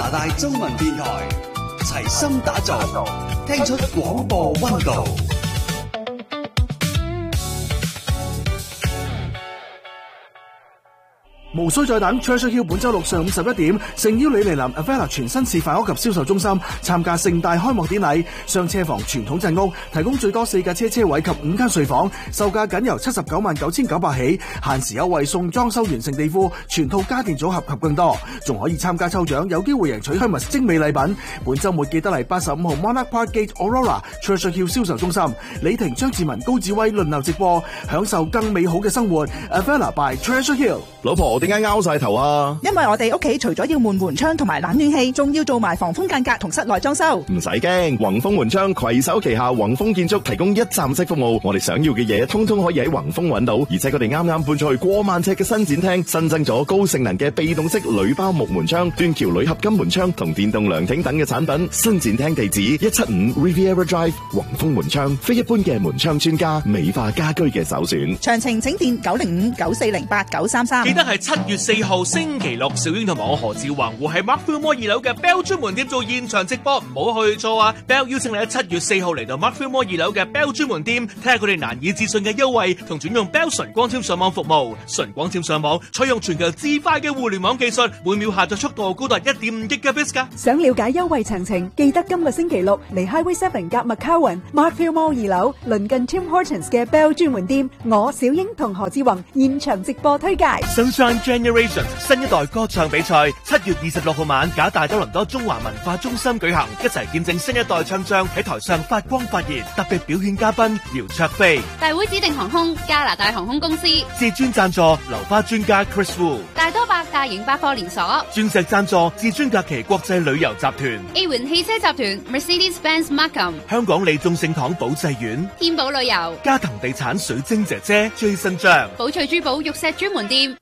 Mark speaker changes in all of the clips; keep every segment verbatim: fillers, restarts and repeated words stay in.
Speaker 1: 拿大中文電台，齊心打造，聽出廣播溫度。
Speaker 2: 無需再等 Treasure Hill 本周六上午十一點，誠邀你嚟臨 Avella 全新示範屋及銷售中心參加盛大開幕典禮。雙車房傳統鎮屋提供最多四架車車位及五間睡房，售價僅由七十九萬九千九百起，限時優惠送裝修完成地庫、全套家電組合及更多，仲可以參加抽獎，有機會贏取 Hermes 精美禮品。本周末記得嚟八十五號 Monarch Park Gate Aurora Treasure Hill 銷售中心，李婷、張志文、高志威輪流直播，享受更美好嘅生活。Avella by Treasure Hill。
Speaker 3: 老婆，點解拗晒頭啊？
Speaker 4: 因為我哋屋企除咗要換門窗同埋冷暖氣，仲要做埋防風間隔同室內裝修。
Speaker 3: 唔使驚，宏豐門窗攜手旗下宏豐建築提供一站式服務，我哋想要嘅嘢通通可以喺宏豐揾到，而且佢哋啱啱搬出去過萬尺嘅新展廳，新增咗高性能嘅被動式鋁包木門窗、斷橋鋁合金門窗同電動涼亭等嘅產品。新展廳地址一七五 Riviera Drive， 宏豐門窗，非一般嘅門窗專家，美化家居嘅首選。
Speaker 4: 詳情請電九零五九四零八九三三。
Speaker 5: 記得係七月四號星期六，小英同埋我何志宏會喺 Mark Fillmore 二樓嘅 Bell 專門店做現場直播，唔好去錯啊 ！Bell 邀請你喺七月四號嚟到 Mark Fillmore 二樓嘅 Bell 專門店，睇下佢哋難以置信嘅優惠同轉用 Bell 純光纖上網服務。純光纖上網採用全球最快嘅互聯網技術，每秒下載速度高達一點五 Gigabits 噶。
Speaker 6: 想了解優惠詳情，記得今個星期六嚟 Highway Seven 夾 McCowan Mark Fillmore 二樓，鄰近 Tim Hortons 嘅 Bell 專門店，我小英同何志宏現場直播推介。
Speaker 5: Sunshine Generation 新一代歌唱比賽七月二十六號晚，假大多倫多中華文化中心舉行，一齊見證新一代唱將喺台上發光發熱。特別表演嘉賓姚焯菲，
Speaker 7: 大會指定航空加拿大航空公司，
Speaker 5: 至尊贊助流花專家 Chris Wu，
Speaker 7: 大多百大型百貨連鎖，
Speaker 5: 鑽石贊助至尊假期國際旅遊集團，
Speaker 7: A 環汽車集團 Mercedes-Benz Markham，
Speaker 5: 香港利眾聖堂保濟院，
Speaker 7: 天寶旅遊，
Speaker 5: 嘉騰地產水晶姐姐 Jason 張，
Speaker 7: 寶翠珠寶玉石專門店。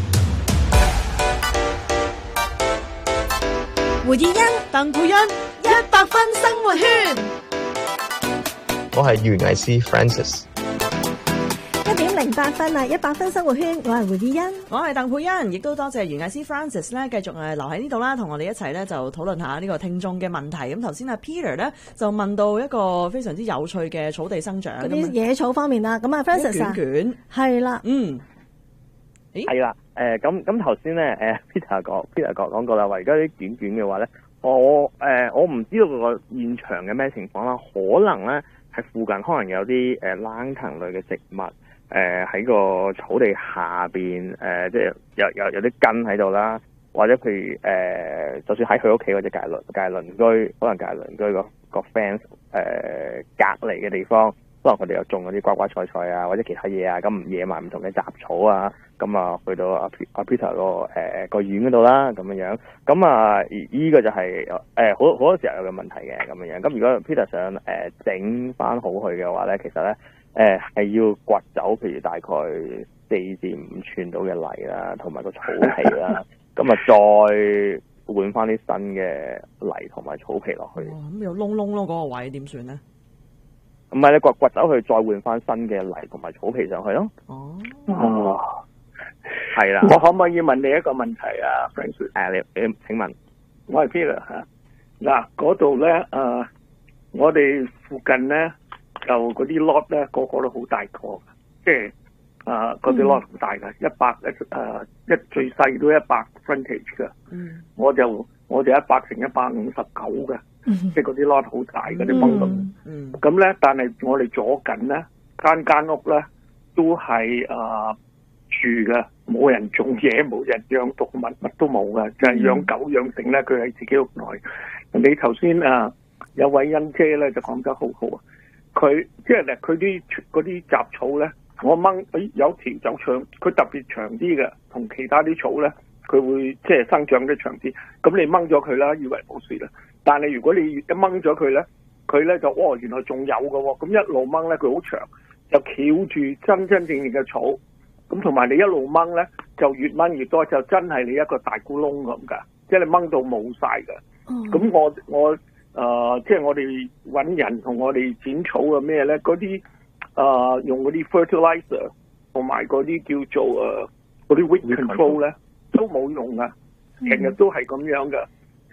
Speaker 8: 胡以欣、鄧佩欣，一百分生活圈。
Speaker 9: 我係園藝師 Francis。
Speaker 8: 一點零八分啊！一百分生活圈，我係胡以欣，
Speaker 10: 我係鄧佩欣，亦都多謝園藝師 Francis 咧，繼續誒留喺呢度啦，同我哋一齊咧就討論下呢個聽眾嘅問題。咁頭先阿 Peter 咧就問到一個非常之有趣嘅草地生長
Speaker 8: 嗰啲野草方面啦。咁啊 Francis 啊，
Speaker 10: 卷卷
Speaker 8: 係啦，
Speaker 10: 嗯，
Speaker 9: 係啦，誒咁咁頭先咧，誒 Peter 講 Peter 講講過啦，話而家啲卷卷嘅話咧，我誒、呃、我唔知道個現場嘅咩情況啦，可能咧係附近可能有啲誒蘭藤類嘅植物，誒、呃、喺個草地下邊，誒、呃、即係有有有啲根喺度啦，或者譬如誒、呃，就算喺佢屋企嗰隻隔鄰隔鄰居，可能隔鄰居個個 fence 誒隔離嘅地方。可能佢哋又種嗰啲瓜瓜菜菜啊，或者其他嘢啊，咁野埋唔同嘅雜草啊，咁啊去到阿阿 Peter 個誒個院嗰度啦，咁樣樣，咁啊依個就係誒好好多時候有個問題嘅咁樣樣。咁如果 Peter 想誒整翻好佢嘅話咧，其實咧誒係要掘走，譬如大概四至五寸到嘅泥啦，同埋個草皮啦，咁啊再換翻啲新嘅泥同埋草皮落去。
Speaker 10: 咁有窿窿咯，嗰個位點算咧？
Speaker 9: 唔係你掘掘走佢，再換翻新嘅泥同埋草皮上去咯。
Speaker 10: 哦，
Speaker 11: 哦，
Speaker 9: 係啦。
Speaker 11: 我可唔可以問你一個問題啊 ，Francis？
Speaker 9: 誒，你你請問，
Speaker 11: 我係 Peter 嚇。嗱，嗰度咧誒，我哋附近咧就嗰啲 lot 咧個個都好大個，即係誒嗰啲 lot 好大嘅，一百一誒一最細都一百 frontage 嘅。嗯，我就我就一百乘一百五十九嘅。即係嗰啲 lot 好大嗰啲崩洞，咁咧，但係我哋左近咧間間屋咧都係誒、呃、住嘅，冇人種嘢，冇人養動物，乜都冇嘅，就係、是、養狗養成咧，佢喺自己屋內。你頭先啊有位欣姐咧就講得好好啊，佢即係咧佢啲嗰啲雜草咧，我掹誒、哎、有條走長，佢特別長啲嘅，同其他啲草咧，佢會即係生長得長啲。咁你掹咗佢啦，以為冇事啦。但係如果你一掹咗佢咧，佢咧就哦原來仲有嘅喎，咁一路掹咧佢好長，就翹住真真正正嘅草，咁同埋你一路掹咧就越掹越多，就真係你一個大咕窿咁㗎，即係你掹到冇晒㗎。咁、嗯、我我誒、呃、即係我哋揾人同我哋剪草嘅咩咧，嗰啲誒用嗰啲 fertilizer 同埋嗰啲叫做誒嗰啲 weed control 咧都冇用㗎，成日都係咁樣㗎。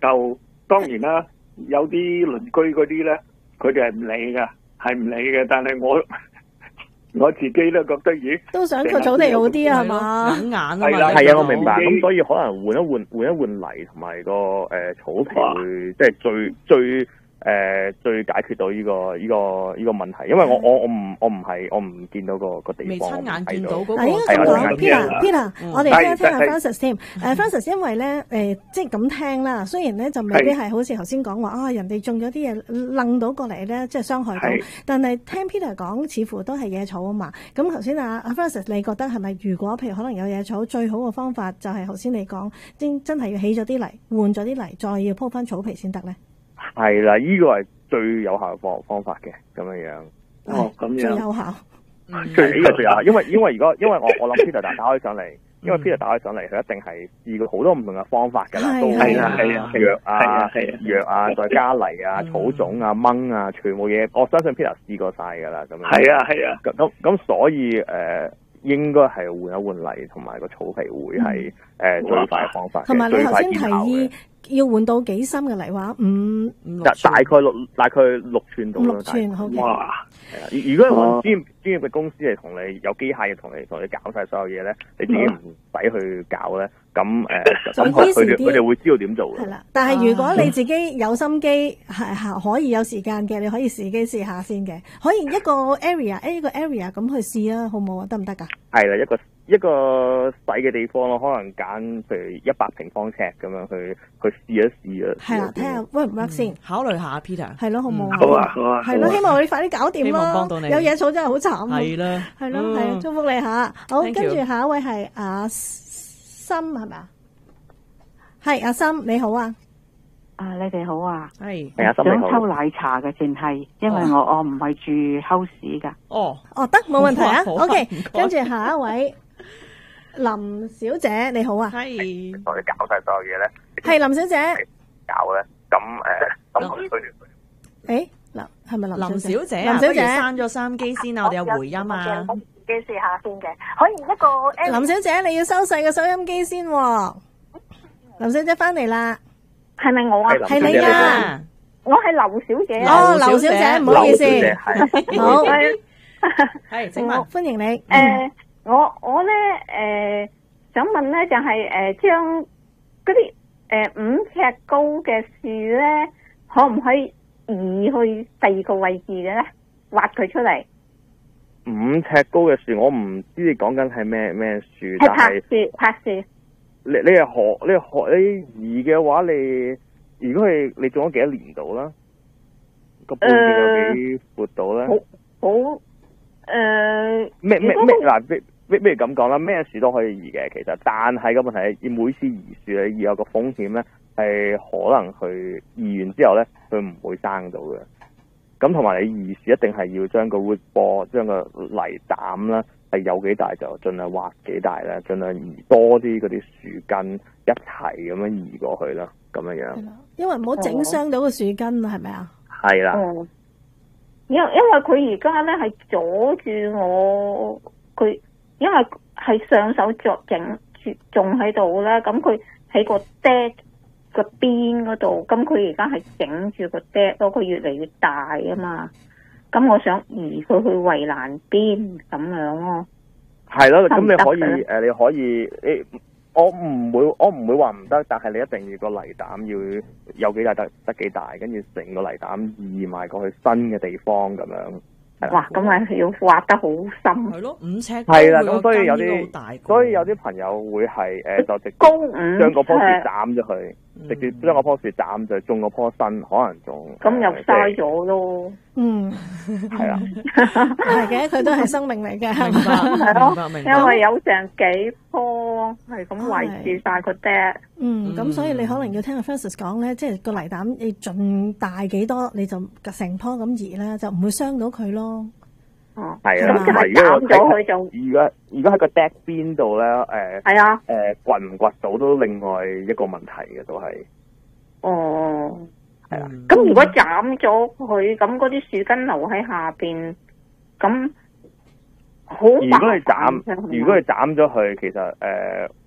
Speaker 11: 就當然啦，有啲鄰居嗰啲咧，佢哋係唔理㗎，係唔理嘅。但係我我自己都覺得，咦，
Speaker 8: 都想個草地好啲啊，係嘛？
Speaker 10: 眼眼啊嘛，
Speaker 9: 係啊，我明白。咁所以可能換一換換一換泥同埋個誒、呃、草皮會，即係最最。誒、呃，最解決到呢、這個呢、這個呢、這個問題，因為我我我唔我唔係我唔見到個個地方，
Speaker 10: 未親眼見到嗰個。
Speaker 8: 嗱，應該咁講 ，Peter Peter，我哋聽聽下 Francis 添。誒 Francis，因為咧誒，即係咁聽啦，雖然咧就未必係好似頭先講話啊，人哋種咗啲嘢掕到過嚟咧，即係傷害到。但係聽 Peter 講，似乎都係野草啊嘛。咁頭先啊，阿 Francis，你覺得係咪？如果譬如可能有野草，最好嘅方法就係頭先你講，真真係要起咗啲泥，換咗啲泥，再要鋪翻草皮先得咧。
Speaker 9: 係啦，呢、這個係最有效嘅方方法嘅，咁樣樣。
Speaker 11: 哦，咁樣
Speaker 8: 最有效。
Speaker 9: 最呢個最有效，因為因為如果因為我我諗 Peter 打打開上嚟，因為 Peter 打開上嚟，佢一定係試過好多唔同嘅方法㗎啦，都
Speaker 11: 係啊係啊
Speaker 9: 藥啊
Speaker 11: 係啊
Speaker 9: 藥啊，再加泥啊、草種啊、掹啊，全部嘢，我相信 Peter 試過晒㗎啦，咁樣。
Speaker 11: 係啊係啊。
Speaker 9: 咁咁咁，所以誒、呃、應該係換一換泥同埋個草皮會係誒、呃、最快嘅方法。
Speaker 8: 同埋你頭先提議。要換到幾深嘅泥話？五五
Speaker 9: 大大概六大概六寸到
Speaker 8: 六寸好嘅。
Speaker 9: 哇！係啊，如果係專業專業嘅公司係同你有機械嘅同你同你搞晒所有嘢咧，你自己唔使去搞咧，咁誒咁佢哋佢哋會知道點做嘅。
Speaker 8: 係啦，但係如果你自己有心機，係係可以有時間嘅，你可以自己試下先嘅。可以一個 area，誒一個 area 咁去試啊，好唔好啊？得唔得㗎？
Speaker 9: 係啦，一個。一個細嘅地方咯，可能揀譬如一百平方尺咁樣去去試一試啊。
Speaker 8: 係啦，睇下 work 唔 work 先，
Speaker 10: 考慮下 Peter。
Speaker 8: 係咯，好唔好？
Speaker 11: 好啊，好啊。
Speaker 8: 係咯，希望你快啲搞掂咯。
Speaker 10: 希望幫到你。
Speaker 8: 有野草真係好慘。
Speaker 10: 係啦，
Speaker 8: 係咯，係啊，祝福你下。好，跟住下一位係阿森係咪啊？係阿森，你好啊。
Speaker 12: 啊，你哋好啊，
Speaker 10: 係
Speaker 12: 想抽奶茶嘅，淨係因為我我唔係住 house 噶。
Speaker 10: 哦，
Speaker 8: 哦得，冇問題啊。OK，跟住下一位林小姐，你好啊。
Speaker 10: 係。
Speaker 9: 我哋搞晒所有嘢咧。
Speaker 8: 係林小姐。
Speaker 9: 搞咧，咁誒，咁佢哋。
Speaker 8: 誒，林係咪林
Speaker 10: 林小姐？
Speaker 8: 林小姐
Speaker 10: 閂咗收音機先啊，我哋有回音啊。
Speaker 13: 自己試下先嘅，可以一個。
Speaker 8: 林小姐，你要收細個收音機先。林小姐翻嚟啦。
Speaker 13: 係咪我啊？
Speaker 8: 係你啊！
Speaker 13: 我係劉小姐啊！
Speaker 8: 哦，劉小姐，唔好意思，好
Speaker 10: 係，請問
Speaker 8: 歡迎你。
Speaker 13: 誒，我我咧誒想問咧，就係誒將嗰啲誒五尺高嘅樹咧，可唔可以移去第二個位置嘅咧？挖佢出嚟。
Speaker 9: 五尺高嘅樹，我唔知你講緊係咩咩樹，但係
Speaker 13: 柏樹，柏樹。
Speaker 9: 你你係學你學你移嘅話，你如果係你種咗幾多年度啦？個半徑有幾闊度咧？
Speaker 13: 好好誒，
Speaker 9: 咩咩咩嗱，咩咩咩咁講啦？咩樹都可以移嘅，其實，但係個問題係，每次移樹你有個風險咧，係可能佢移完之後咧，佢唔會生到嘅。咁同埋你移樹一定係要將個 wood ball，將個泥膽啦。係有幾大就盡量挖幾大啦，盡量移多啲嗰啲樹根一齊咁樣移過去啦，咁樣樣。
Speaker 8: 因為唔好整傷到個樹根啊，係咪啊？
Speaker 9: 係啦。
Speaker 13: 哦。因因為佢而家咧係阻住我，佢因為係上手作整種喺度啦，咁佢喺個爹個邊嗰度，咁佢而家係整住個爹咯，佢越嚟越大啊嘛。咁我想移佢去圍欄邊咁樣咯。
Speaker 9: 係咯，咁你可以誒，你可以你我唔會我唔會話唔得，但係你一定要個泥膽要有幾大得得幾大，跟住成個泥膽移埋過去新嘅地方咁樣。
Speaker 13: 哇！咁咪要挖得好深。
Speaker 10: 係咯，五尺。
Speaker 9: 係啦，咁所以有啲所以有啲朋友會係誒就直接將嗰棵樹斬咗佢，直接將嗰棵樹斬就種嗰棵新，可能仲
Speaker 13: 咁又嘥咗咯。
Speaker 8: 嗯，
Speaker 9: 係啦，
Speaker 8: 係嘅，佢都係生命嚟嘅，係
Speaker 13: 咪？係咯，因為有成幾棵係咁圍住晒個爹。
Speaker 8: 嗯，咁所以你可能要聽阿 Francis 講咧，即係個泥膽你盡大幾多，你就成棵咁移咧，就唔會傷到佢咯。
Speaker 13: 哦，
Speaker 9: 係啊，同埋如果斬咗佢就，如果如果喺個 deck 邊度咧，誒，
Speaker 13: 係啊，
Speaker 9: 誒，掘唔掘到都另外一個問題嘅，都係。
Speaker 13: 哦。
Speaker 9: 係啦，
Speaker 13: 咁如果斬咗佢，咁嗰啲樹根留喺下邊，咁好。
Speaker 9: 如果你斬，如果你斬咗佢，其實誒、呃，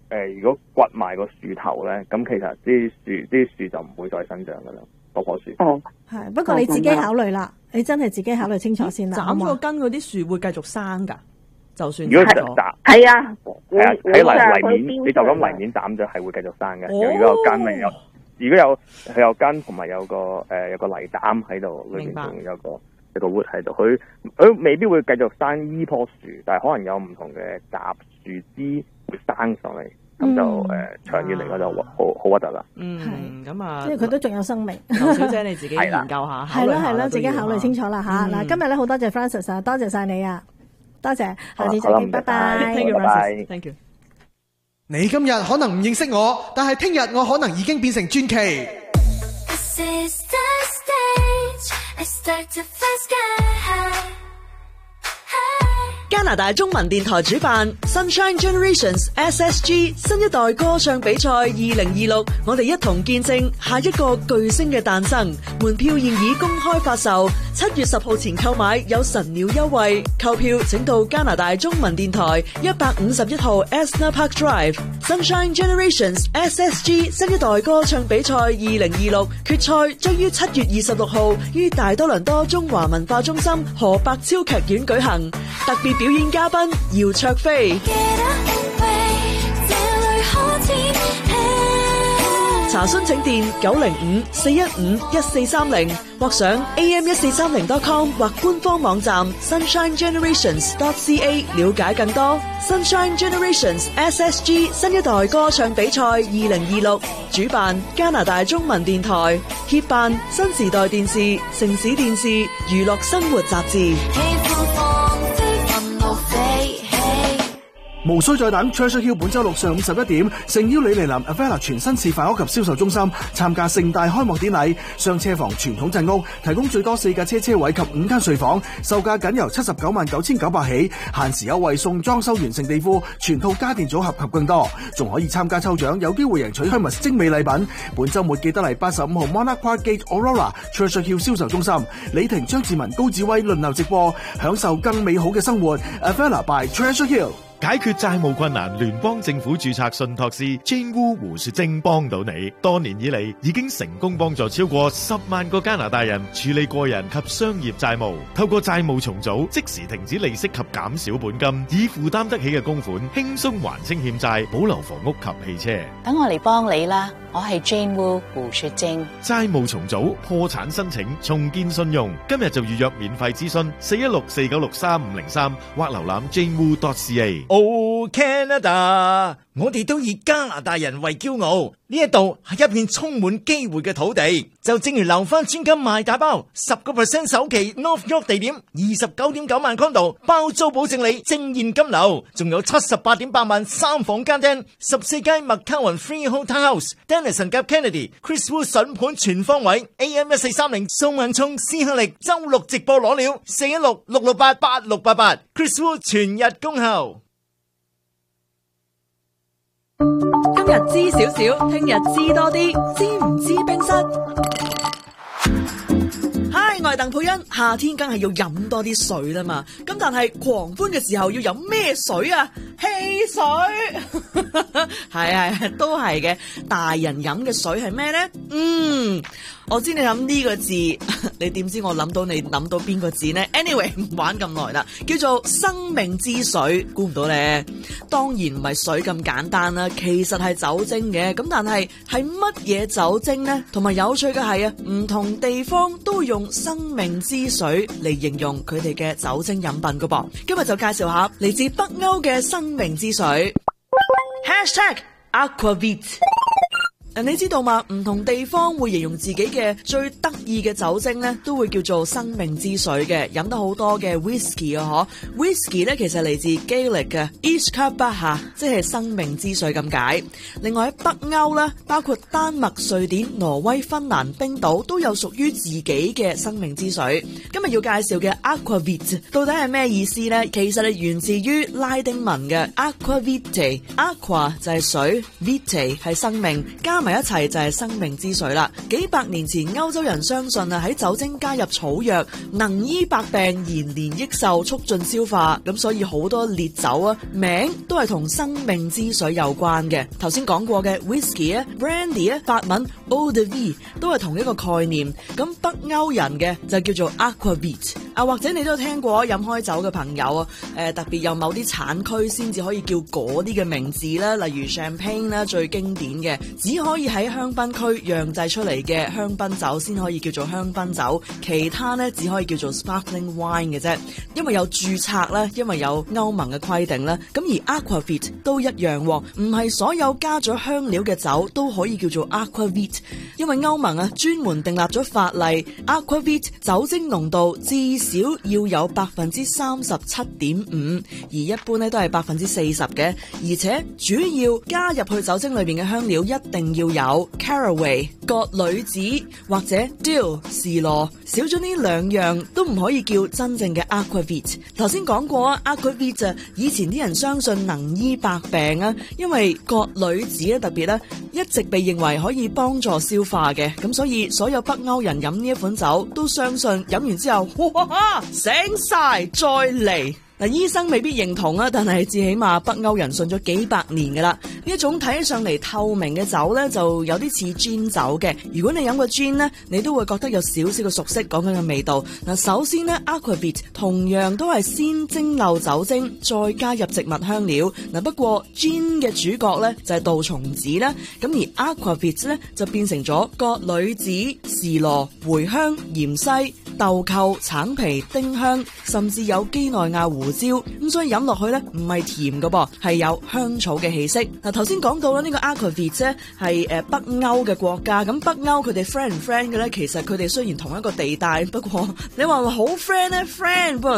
Speaker 9: 呃，如果掘埋個樹頭咧，咁其實啲樹啲樹就唔會再生長噶啦，嗰棵樹。
Speaker 13: 哦，
Speaker 8: 係，不過你自己考慮啦，你真係自己考慮清楚先啦。
Speaker 10: 斬咗個根嗰啲樹會繼續生㗎，就算
Speaker 9: 如果
Speaker 10: 斬
Speaker 9: 咗，
Speaker 13: 係啊，
Speaker 9: 係啊，喺泥泥面，你就咁泥面斬咗係會繼續生嘅。如果有根咪有，如果有佢有根同埋有個誒、呃、有個泥膽喺度，裏面仲有個有個 wood 喺度，佢佢未必會繼續生依棵樹，但係可能有唔同嘅雜樹枝會生上嚟。咁就誒、呃、長遠嚟講就好好核突啦。
Speaker 10: 嗯，咁啊，
Speaker 8: 即係佢都仲有生命。
Speaker 10: 劉小姐你自己研究下，
Speaker 8: 係啦係啦，自己考慮清楚啦嚇。嗱、嗯，今日咧好多謝 Francis 啊，多謝晒你啊，多謝，下次再見，拜拜。
Speaker 10: Thank you Francis，Thank you。
Speaker 2: 你今日可能唔認識我，但係聽日我可能已經變成傳奇。
Speaker 10: 加拿大中文電台主辦 Sunshine Generations S S G 新一代歌唱比賽二零二六，我哋一同見證下一個巨星嘅誕生。門票現已公開發售，七月十號前購買有神鳥優惠。購票請到加拿大中文電台一百五十一號 Esna Park Drive。Sunshine Generations S S G 新一代歌唱比賽二零二六決賽將於七月二十六號於大多倫多中華文化中心何百超劇院舉行。特別表演嘉賓姚焯菲。查詢請電九零五四一五一四三零或上 a m 一四三零 dot com 或官方網站 sunshine generations dot c a 了解更多。Sunshine Generations S S G 新一代歌唱比賽二零二六主辦加拿大中文電台，協辦新時代電視、城市電視、娛樂生活雜誌。
Speaker 2: 無需再等 ，Treasure Hill 本周六上午十一點，誠邀你嚟臨 Avella 全新示範屋及銷售中心參加盛大開幕典禮。雙車房傳統鎮屋提供最多四架車車位及五間睡房，售價僅由七十九萬九千九百起，限時優惠送裝修完成地庫、全套家電組合及更多，仲可以參加抽獎，有機會贏取 Hermes 精美禮品。本週末記得嚟八十五號 Monarch Park Gate Aurora Treasure Hill 銷售中心，李婷、張志文、高志威輪流直播，享受更美好嘅生活。Avella by Treasure Hill。
Speaker 14: 解決債務困難，聯邦政府註冊信託師 Jane Wu 胡雪晶幫到你。多年以嚟，已經成功幫助超過十萬個加拿大人處理個人及商業債務。透過債務重組，即時停止利息及減少本金，以負擔得起嘅供款，輕鬆還清欠債，保留房屋及汽車。
Speaker 15: 等我嚟幫你啦，我係 Jane Wu 胡雪晶。
Speaker 14: 債務重組、破產申請、重建信用，今日就預約免費諮詢四一六四九六三五零三或瀏覽 jane wu dot c a。
Speaker 16: Oh Canada， 我哋都以加拿大人為驕傲，呢一度係一片充滿機會嘅土地。就正如留翻專金賣大包，十個 percent 首期 North York 地點，二十九點九萬 condo 包租保證你正現金流，仲有七十八點八萬三房間廳，十四間麥卡雲 Freehold Townhouse，Dennison 夾 Kennedy，Chris Wu 筍盤全方位 ，A M 一四三零宋銀聰施克力周六直播攞料，四一六六六八八六八八 ，Chris Wu 全日恭候。
Speaker 10: 今日知少少，聽日知多啲，知唔知冰室？嗨，我係鄧佩欣。夏天梗係要飲多啲水啦嘛，咁但係狂歡嘅時候要飲咩水啊？汽水係係都係嘅。大人飲嘅水係咩呢？嗯，我知你諗呢個字，你點知我諗到你諗到邊個字呢？ Anyway， 唔玩咁耐啦，叫做生命之水，估唔到咧。當然唔係水咁簡單啦，其實係酒精嘅。咁但係係乜嘢酒精呢？同埋有趣嘅係啊，唔同地方都用生命之水嚟形容佢哋嘅酒精飲品噶噃。今日就介紹下嚟自北歐嘅生命之水。Hashtag Aquavit。你知道嘛？唔同地方會形容自己嘅最得意嘅酒精咧，都會叫做生命之水嘅。飲得好多嘅 whisky 啊，嗬 whisky 咧其實嚟自 Gaelic 嘅 Íscabacha，即係生命之水咁解。另外喺北歐咧，包括丹麥、瑞典、挪威、芬蘭、冰島都有屬於自己嘅生命之水。今日要介紹嘅 Aquavit 到底係咩意思咧？其實係源自於拉丁文嘅 Aquavitae，Aqua 就係水 ，Vitae 係生命，加埋一齊就係生命之水啦。幾百年前歐洲人相信啊，喺酒精加入草藥能醫百病、延年益壽、促進消化，咁所以好多烈酒啊名都係同生命之水有關嘅。頭先講過嘅 whisky 啊、brandy 啊，法文 eau de vie 都係同一個概念。咁北歐人嘅就叫做 aquavit 啊，或者你都聽過飲開酒嘅朋友啊，誒、呃、特別有某啲產區先至可以叫嗰啲嘅名字啦，例如 Champagne 啦，最經典嘅只可以喺香檳區釀製出嚟嘅香檳酒先可以叫做香檳酒，其他呢只可以叫做 sparkling wine 嘅啫，因為有註冊啦，因為有歐盟嘅規定啦。咁而 aquavit 都一樣，唔係所有加咗香料嘅酒都可以叫做 aquavit， 因為歐盟啊專門訂立咗法例 aquavit 酒精濃度至少要有百分之三十七點五，而一般咧都係百分之四十嘅，而且主要加入去酒精裏邊嘅香料一定要有 caraway 葛縷子或者 dill 士羅，少咗呢兩樣都唔可以叫真正嘅 aquavit。頭先講過啊 aquavit 啊，以前啲人相信能醫百病啊，因為葛縷子咧特別咧一直被認為可以幫助消化嘅，咁所以所有北歐人飲呢一款酒都相信飲完之後哇醒晒再嚟。嗱，醫生未必認同啊，但係至起碼北歐人信咗幾百年噶啦。呢一種睇起上嚟透明嘅酒呢，就有啲似 gin 酒嘅。如果你飲過 gin 呢，你都會覺得有少少嘅熟悉講緊嘅味道。嗱，首先呢 aquavit 同樣都係先蒸餾酒精，再加入植物香料。嗱，不過 gin 嘅主角呢，就係杜松子啦，咁而 aquavit 呢，就變成咗葛縷子、士羅、茴香、芫茜、豆蔻、橙皮、丁香，甚至有基內亞胡椒，咁所以飲落去咧唔係甜嘅噃，係有香草嘅氣息。嗱，頭先講到啦，呢個 aquavit 咧係誒北歐嘅國家，咁北歐佢哋 friend 唔 friend 嘅咧？其實佢哋雖然同一個地帶，不過你話話好 friend 咧 friend， 不過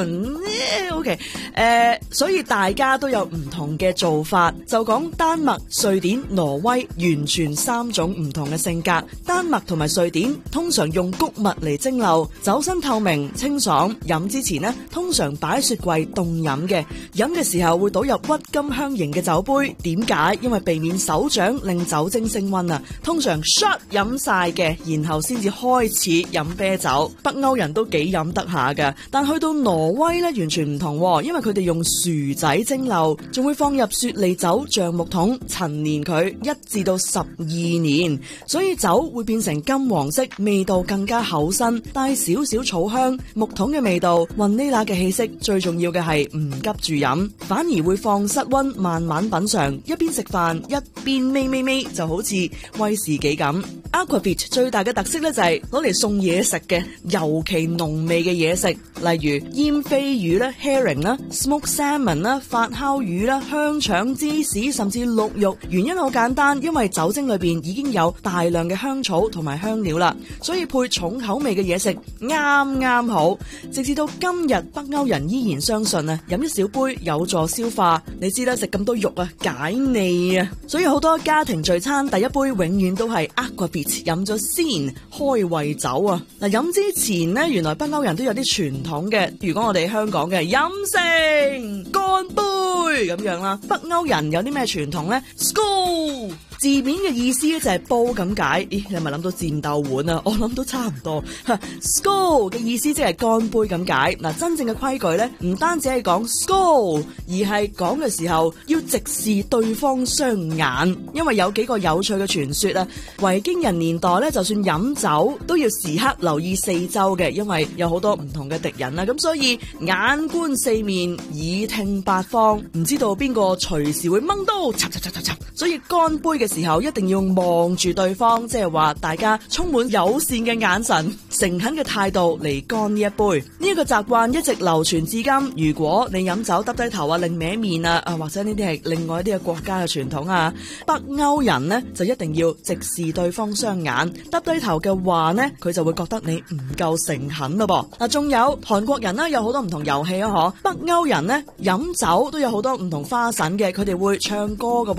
Speaker 10: OK 誒，所以大家都有唔同嘅做法。就講丹麥、瑞典、挪威，完全三種唔同嘅性格。丹麥同埋瑞典通常用穀物嚟蒸餾，酒身透明清爽，飲之前呢，通常擺雪櫃凍飲嘅，飲嘅時候會倒入鬱金香型嘅酒杯。點解？因為避免手掌令酒精升溫啊。通常 shot 飲晒嘅，然後先至開始飲啤酒。北歐人都幾飲得下㗎，但去到挪威咧完全唔同，因為佢哋用薯仔蒸餾，仲會放入雪莉酒橡木桶陳年佢一至到十二年，所以酒會變成金黃色，味道更加厚身，帶少少草香、木桶嘅味道、雲呢拿嘅氣息。最重要嘅係唔急住飲，反而會放室溫慢慢品嘗，一邊食飯一邊咪咪咪，就好似威士忌咁。Aquavit 最大嘅特色咧就係攞嚟送嘢食嘅，尤其濃味嘅嘢食，例如醃飛魚啦、herring 啦、smoked salmon 啦、發酵魚啦、香腸、芝士，甚至鹿肉。原因好簡單，因為酒精裏邊已經有大量嘅香草同埋香料啦，所以配重口味嘅嘢食啱啱好。直至到今日，北歐人依然相信啊，飲一小杯有助消化。你知啦，食咁多肉啊，解膩啊，所以好多家庭聚餐第一杯永遠都係 Aquavit 飲咗先，開胃酒啊。嗱，飲之前呢，原來北歐人都有啲傳統嘅。如果我哋香港嘅飲勝乾杯咁樣啦，北歐人有啲咩傳統呢？ Skål 字面嘅意思咧就係煲咁解。咦，你係咪諗到戰鬥碗啊？我諗都差唔多。Skål 嘅意思即係乾杯咁解。嗱，真正嘅規矩咧，唔單止係講 Skål，而係講嘅時候要直視對方雙眼。因為有幾個有趣嘅傳說啊，維京人年代咧，就算飲酒都要時刻留意四周嘅，因為有好多唔同嘅敵人啦。咁所以眼觀四面，耳聽八方，唔知道邊個隨時會掹刀插插插插插。所以乾杯嘅時候一定要望住對方，即係話大家充滿友善嘅眼神、誠懇嘅態度嚟乾呢一杯。呢一個習慣一直流傳至今。如果你飲酒耷低頭啊、擰歪面啊，啊或者呢啲係另外一啲嘅國家嘅傳統啊，北歐人呢就一定要直視對方雙眼，耷低頭嘅話呢，佢就會覺得你唔夠誠懇咯噃。嗱，仲有韓國人呢，有好多唔同遊戲啊，嗬。北歐人呢，飲酒都有好多唔同花神嘅，佢哋會唱歌噶噃，係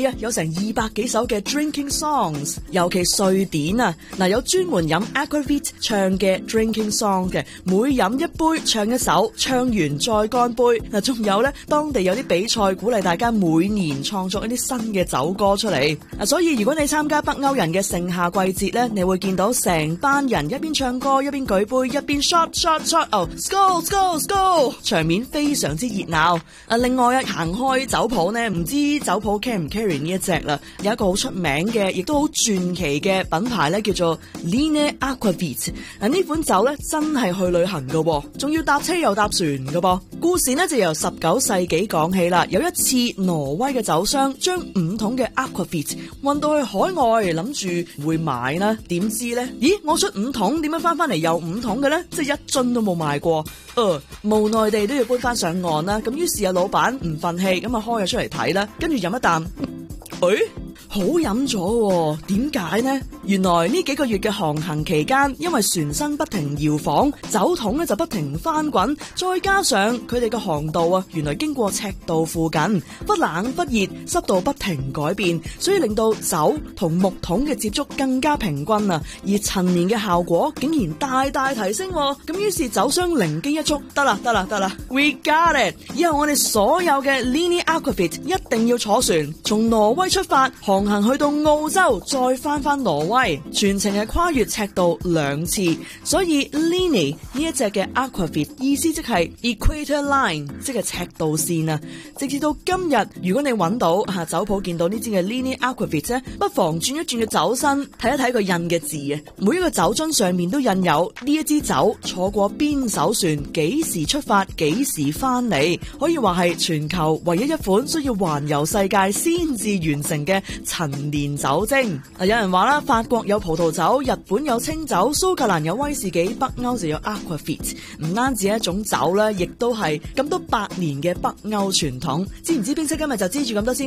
Speaker 10: 係啊，有成二百幾首嘅 drinking songs， 尤其瑞典啊，嗱有專門飲 aquavit 唱嘅 drinking song 嘅，每飲一杯唱一首，唱完再乾杯。嗱，仲有咧，當地有啲比賽鼓勵大家每年創作一啲新嘅酒歌出嚟。啊，所以如果你參加北歐人嘅盛夏季節咧，你會見到成班人一邊唱歌一邊舉杯一邊 shot shot shot， 哦 skål skål skål， 場面非常之熱鬧。啊，另外啊，行開酒鋪呢，唔知酒鋪 carry 唔 carry 呢一隻啦，有一個好出名嘅，亦都好傳奇嘅品牌咧，叫做 Line Aquavit。啊，呢款酒咧真係去旅行噶，仲要搭車又搭船噶噃。故事呢就由十九世紀講起啦。有一次，挪威嘅酒商將五桶嘅 Aquavit 運到去海外，諗住會買啦，點知呢？咦，我出五桶，點樣翻翻嚟又五桶嘅呢？即係一樽都冇賣過。呃，無奈地都要搬翻上岸啦。咁於是啊，老闆唔忿氣，咁啊開咗出嚟睇啦，跟住飲一啖，誒、欸，好飲咗喎，點解呢？原來呢幾個月嘅航行期間，因為船身不停搖晃，酒桶咧就不停翻滾，再加上佢哋嘅航道啊，原來經過赤道附近，不冷不熱，濕度不停改變，所以令到酒同木桶嘅接觸更加平均啊，而陳年嘅效果竟然大大提升。咁於是酒商靈機一觸，得啦得啦得啦 ，We got it！ 以後我哋所有嘅 Line Aquavit 一定要坐船，從挪威出發，航行去到澳洲，再翻翻挪威，全程係跨越赤道兩次。所以 Line 呢一隻嘅 Aquavit 意思即係 Equator Line， 即係赤道線啊。直至到今日，如果你揾到吓酒鋪見到呢支嘅 Line Aquavit 咧，不妨轉一轉個酒身，睇一睇個印嘅字啊。每一個酒樽上面都印有呢一支酒坐過邊艘船，幾時出發，幾時翻嚟，可以話係全球唯一一款需要環遊世界先至完成嘅陳年酒精。有人話啦，法國有葡萄酒，日本有清酒，蘇格蘭有威士忌，北歐就有 Aquavit。唔單止係一種酒啦，亦都係咁多百年嘅北歐傳統。知唔知邊識？今日就知住咁多先。